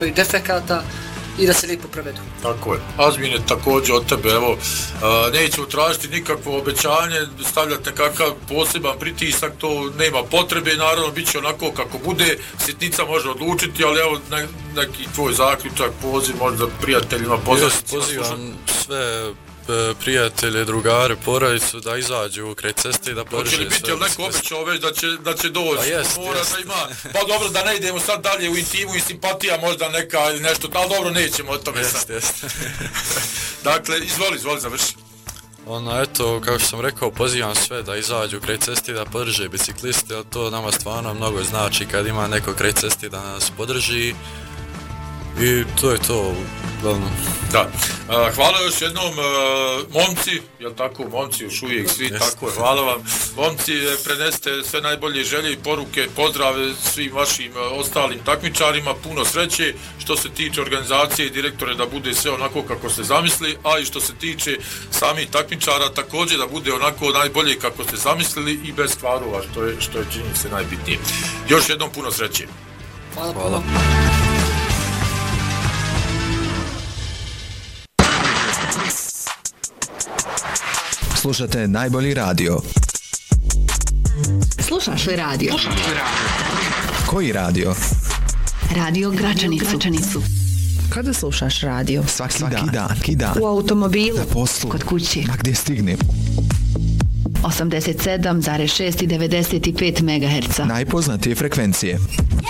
defekata i da se lijepo provedu. Tako je. Azmine, također od tebe, evo, nećemo tražiti nikakvo obećanje, stavljati nekakav poseban pritisak, to nema potrebe, naravno bit će onako kako bude, sitnica može odlučiti, ali evo neki tvoj zaključak, poziv možda prijateljima, pozivam sve prijatelje, drugare, porodicu da izađu kraj ceste i da podrže sve. Hoće li biti, jel neko obećao već da će doći? Pa mora da ima, pa dobro da ne idemo sad dalje u intimu i simpatija možda neka ili nešto, ali dobro nećemo o tome sad. Dakle, izvoli, završi. Eto, kao što sam rekao, pozivam sve da izađu kraj cesti da podrže bicikliste, ali to nama stvarno mnogo znači kad ima neko kraj cesti da nas podrži. I to je to, glavno. Da. Hvala još jednom, momci, jel tako, momci još uvijek svi, tako je, hvala vam. Momci, prenesite sve najbolje želje i poruke, pozdrave svim vašim ostalim takmičarima, puno sreće, što se tiče organizacije i direktore da bude sve onako kako ste zamislili, a i što se tiče samih takmičara također da bude onako najbolje kako ste zamislili i bez kvarova, što je čini se najbitnije. Još jednom puno sreće. Hvala. Slušate Najbolji radio. Slušaš li radio? Koji radio? Radio Gračanicu. Kada slušaš radio? Svaki dan. U automobilu, na poslu, kod kuće. ma gdje stignem. 87,6 i 95 MHz. Najpoznatije frekvencije.